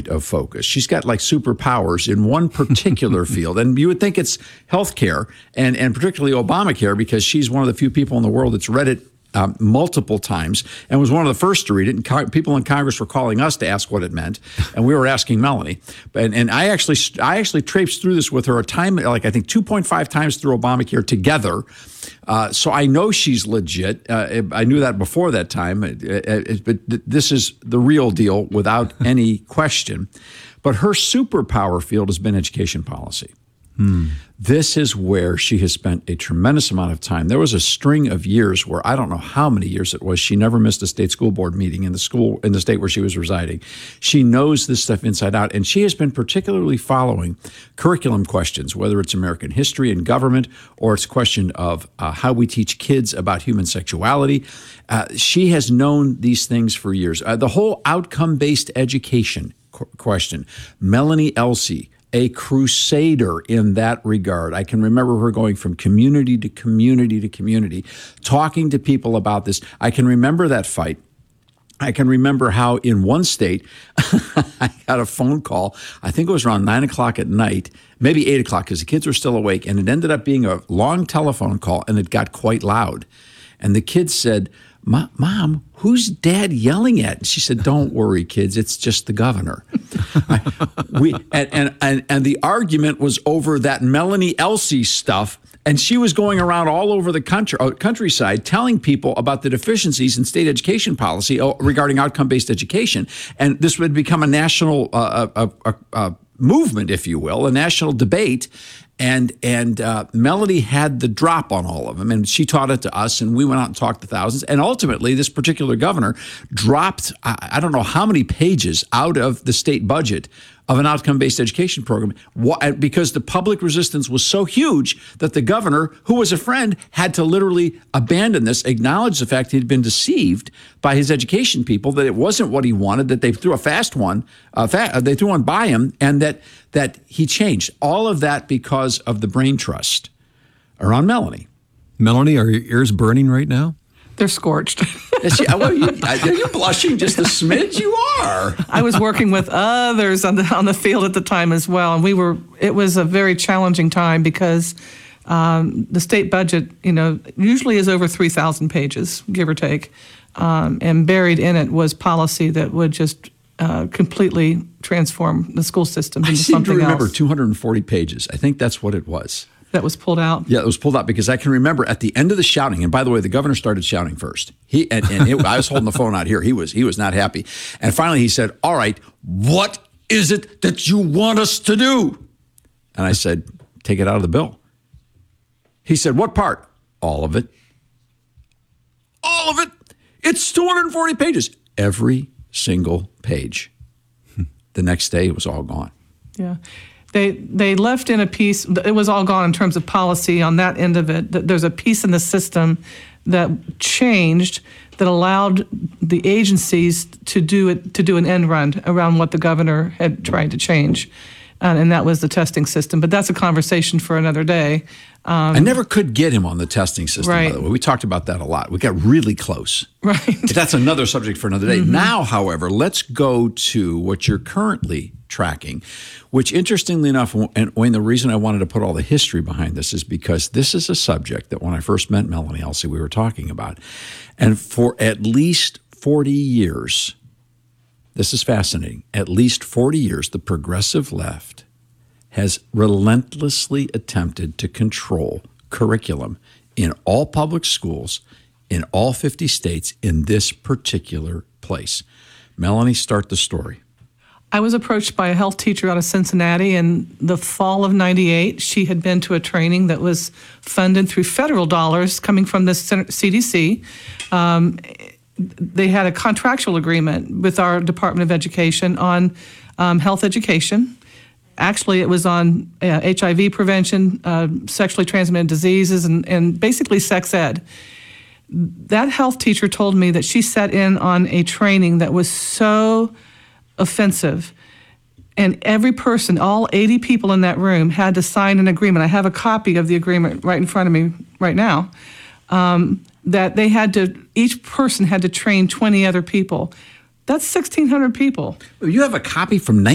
point of focus. She's got like superpowers in one particular field. And you would think it's healthcare and particularly Obamacare, because she's one of the few people in the world that's read it multiple times and was one of the first to read it. And people in Congress were calling us to ask what it meant, and we were asking Melanie. And I actually traipsed through this with her a time, like I think 2.5 times through Obamacare together. So I know she's legit. I knew that before that time, but this is the real deal without any question. But her superpower field has been education policy. This is where she has spent a tremendous amount of time. There was a string of years where I don't know how many years it was. She never missed a state school board meeting in the state where she was residing. She knows this stuff inside out, and she has been particularly following curriculum questions, whether it's American history and government or it's a question of how we teach kids about human sexuality. She has known these things for years. The whole outcome-based education question, Melanie Elsey, a crusader in that regard. I can remember her going from community to community to community, talking to people about this. I can remember that fight. I can remember how in one state, I got a phone call, I think it was around 9 o'clock at night, maybe 8 o'clock, because the kids were still awake, and it ended up being a long telephone call, and it got quite loud. And the kids said, Mom, who's Dad yelling at? And she said, don't worry, kids, it's just the governor. And the argument was over that Melanie Elsey stuff, and she was going around all over the countryside telling people about the deficiencies in state education policy regarding outcome-based education. And this would become a national movement, if you will, a national debate. And Melanie had the drop on all of them, and she taught it to us, and we went out and talked to thousands. And ultimately, this particular governor dropped, I don't know how many pages out of the state budget of an outcome-based education program, because the public resistance was so huge that the governor, who was a friend, had to literally abandon this, acknowledge the fact he'd been deceived by his education people, that it wasn't what he wanted, that they threw a fast one, they threw one by him, and that he changed. All of that because of the brain trust around Melanie. Melanie, are your ears burning right now? They're scorched. Are you blushing just a smidge? You are. I was working with others on the field at the time as well, and it was a very challenging time because the state budget, usually is over 3,000 pages, give or take, and buried in it was policy that would just completely transform the school system into something else. I seem to remember 240 pages. I think that's what it was. That was pulled out? Yeah, it was pulled out because I can remember at the end of the shouting, and by the way, the governor started shouting first. I was holding the phone out here. He was not happy. And finally he said, all right, what is it that you want us to do? And I said, take it out of the bill. He said, what part? All of it. All of it? It's 240 pages. Every single page. The next day, it was all gone. Yeah. They left in a piece, it was all gone in terms of policy on that end of it. There's a piece in the system that changed that allowed the agencies to do an end run around what the governor had tried to change. And that was the testing system. But that's a conversation for another day. I never could get him on the testing system, right. By the way. We talked about that a lot. We got really close. Right. But that's another subject for another day. Mm-hmm. Now, however, let's go to what you're currently tracking, which interestingly enough, and Wayne, the reason I wanted to put all the history behind this is because this is a subject that when I first met Melanie Elsey, we were talking about. And for at least 40 years, this is fascinating, at least 40 years, the progressive left has relentlessly attempted to control curriculum in all public schools in all 50 states in this particular place. Melanie, start the story. I was approached by a health teacher out of Cincinnati in the fall of '98. She had been to a training that was funded through federal dollars coming from the CDC. They had a contractual agreement with our Department of Education on health education. Actually, it was on HIV prevention, sexually transmitted diseases, and basically sex ed. That health teacher told me that she sat in on a training that was so offensive, and every person, all 80 people in that room, had to sign an agreement. I have a copy of the agreement right in front of me right now, that they had to, each person had to train 20 other people. That's 1,600 people. You have a copy from